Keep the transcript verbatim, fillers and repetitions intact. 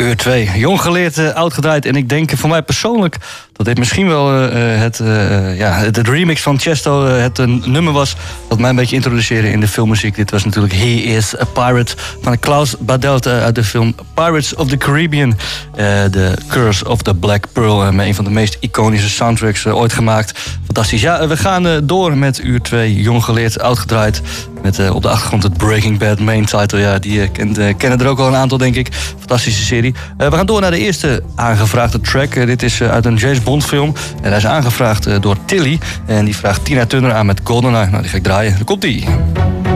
Uur twee. Jong geleerd, uh, oud gedraaid. En ik denk voor mij persoonlijk dat dit misschien wel uh, het, uh, ja, het, het remix van Chesto uh, het een nummer was dat mij een beetje introduceerde in de filmmuziek. Dit was natuurlijk He is a Pirate van Klaus Badelt uh, uit de film Pirates of the Caribbean. Uh, The Curse of the Black Pearl. Uh, met een van de meest iconische soundtracks uh, ooit gemaakt. Fantastisch. Ja, uh, we gaan uh, door met uur twee. Jong geleerd, oud gedraaid. Met uh, op de achtergrond het Breaking Bad main title. Ja, die uh, kent, uh, kennen er ook al een aantal, denk ik. Fantastische serie. Uh, we gaan door naar de eerste aangevraagde track. Uh, dit is uh, uit een James Bond film. En hij is aangevraagd uh, door Tilly. En die vraagt Tina Turner aan met GoldenEye. Nou, die ga ik draaien. Daar komt-ie.